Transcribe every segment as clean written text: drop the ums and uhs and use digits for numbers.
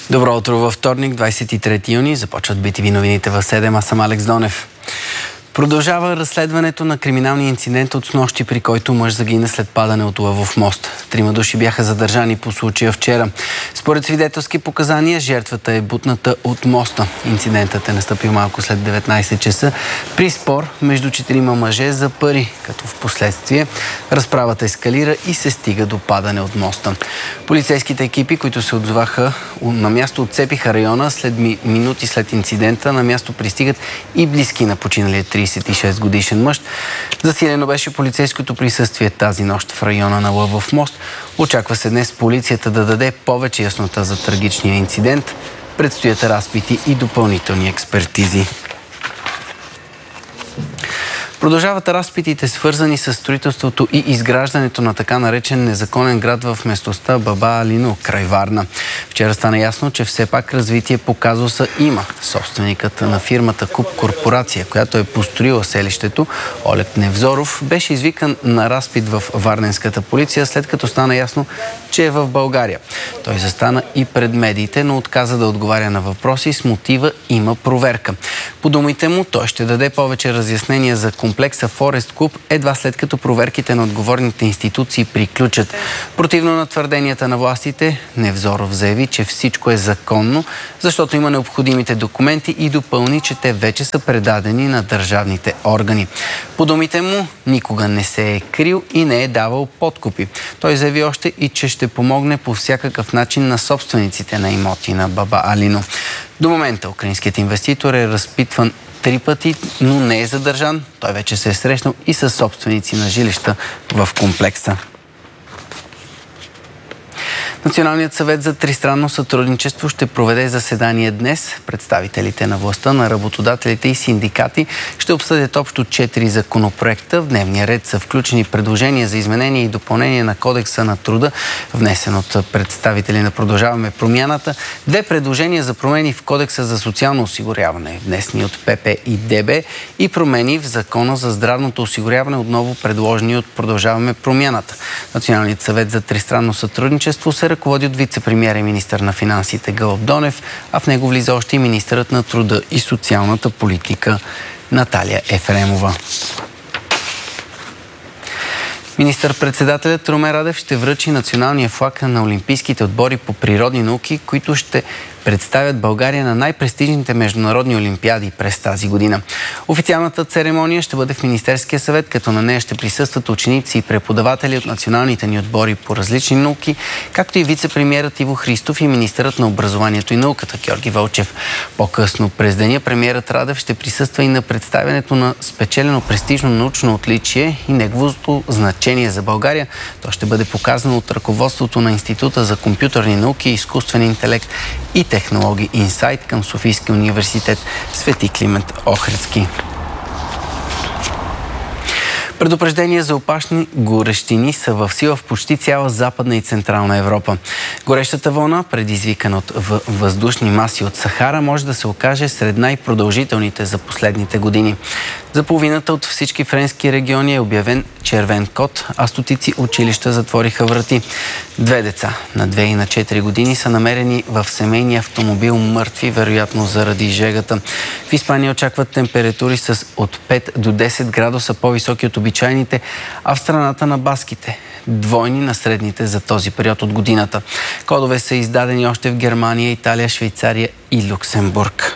Добро утро във вторник, 23 юни. Започват BTV новините в 7. Аз съм Алекс Донев. Продължава разследването на криминалния инцидент от снощи, при който мъж загина след падане от Лъвов мост. 3 души бяха задържани по случая вчера. Според свидетелски показания, жертвата е бутната от моста. Инцидентът е настъпил малко след 19 часа при спор между 4 мъже за пари, като в последствие разправата ескалира и се стига до падане от моста. Полицейските екипи, които се отзоваха на място, отцепиха района. След минути след инцидента на място пристигат и близки на починалия 36 годишен мъж. Засилено беше полицейското присъствие тази нощ в района на Лъвов мост. Очаква се днес полицията да даде повече яснота за трагичния инцидент. Предстоят разпити и допълнителни експертизи. Продължават разпитите, свързани с строителството и изграждането на така наречен незаконен град в местността Баба Алино, край Варна. Вчера стана ясно, че все пак развитие по казуса има. Собственикът на фирмата Куб Корпорация, която е построила селището, Олег Невзоров, беше извикан на разпит в варненската полиция, след като стана ясно, че е в България. Той застана и пред медиите, но отказа да отговаря на въпроси с мотива "има проверка". По думите му, той ще даде повече разяснения за комплекса Форест Клуб едва след като проверките на отговорните институции приключат. Противно на твърденията на властите, Невзоров заяви, че всичко е законно, защото има необходимите документи и допълни, че те вече са предадени на държавните органи. По думите му, никога не се е крил и не е давал подкупи. Той заяви още и, че ще помогне по всякакъв начин на собствениците на имоти на Баба Алино. До момента украинският инвеститор е разпитван 3 пъти, но не е задържан. Той вече се е срещнал и с собственици на жилища в комплекса. Националният съвет за тристранно сътрудничество ще проведе заседание днес. Представителите на властта, на работодателите и синдикати ще обсъдят общо 4 законопроекта. В дневния ред са включени предложения за изменение и допълнение на Кодекса на труда, внесен от представители на Продължаваме промяната. 2 предложения за промени в Кодекса за социално осигуряване, внесени от ПП и ДБ, и промени в Закона за здравното осигуряване, отново предложени от Продължаваме промяната. Националният съвет за тристранно сътрудничество се ръководи от вице-премиер и министър на финансите Гълъб Донев, а в него влиза още и министърът на труда и социалната политика Наталия Ефремова. Министър-председателят Румен Радев ще връчи националния флаг на олимпийските отбори по природни науки, които ще представят България на най-престижните международни олимпиади през тази година. Официалната церемония ще бъде в Министерския съвет, като на нея ще присъстват ученици и преподаватели от националните ни отбори по различни науки, както и вице-премиерът Иво Христов и министърът на образованието и науката Георги Вълчев. По-късно през деня премиерът Радев ще присъства и на представянето на спечелено престижно научно отличие и неговото значение за България. То ще бъде показано от ръководството на Института за компютърни науки и изкуствен интелект и технологии Инсайт към Софийския университет Свети Климент Охридски. Предупреждения за опасни горещини са в сила в почти цяла Западна и Централна Европа. Горещата вълна, предизвикана от въздушни маси от Сахара, може да се окаже сред най-продължителните за последните години. За половината от всички френски региони е обявен червен код, а стотици училища затвориха врати. 2 деца на 2 и на 4 години са намерени в семейния автомобил мъртви, вероятно заради жегата. В Испания очакват температури с от 5 до 10 градуса по-високи от обичайните, а в страната на баските двойни на средните за този период от годината. Кодове са издадени още в Германия, Италия, Швейцария и Люксембург.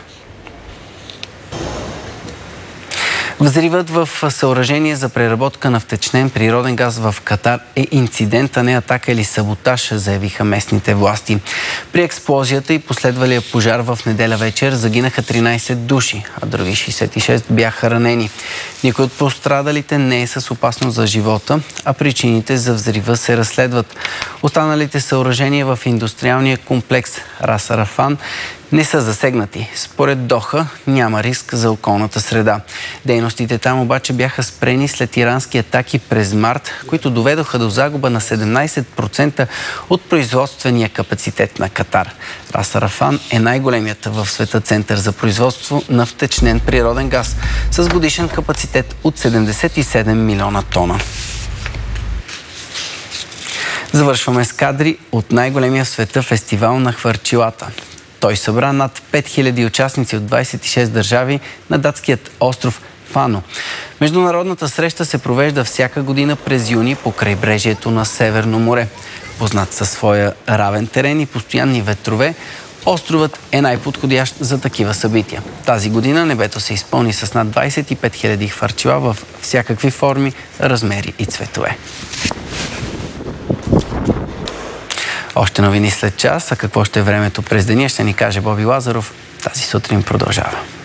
Взривът в съоръжение за преработка на втечнен природен газ в Катар е инцидент, а не атака или саботаж, заявиха местните власти. При експлозията и последвалия пожар в неделя вечер загинаха 13 души, а други 66 бяха ранени. Никой от пострадалите не е с опасност за живота, а причините за взрива се разследват. Останалите съоръжения в индустриалния комплекс Рас Арафан не са засегнати. Според Доха няма риск за околната среда. Дейностите там обаче бяха спрени след ирански атаки през март, които доведоха до загуба на 17% от производствения капацитет на Катар. Рас Арафан е най-големият в света център за производство на втечнен природен газ с годишен капацитет от 77 милиона тона. Завършваме с кадри от най-големия в света фестивал на хвърчилата. Той събра над 5000 участници от 26 държави на датският остров Фано. Международната среща се провежда всяка година през юни по крайбрежието на Северно море. Познат със своя равен терен и постоянни ветрове, островът е най-подходящ за такива събития. Тази година небето се изпълни с над 25 000 хвърчила в всякакви форми, размери и цветове. Още новини след час, а какво ще е времето през деня, ще ни каже Боби Лазаров. Тази сутрин продължава.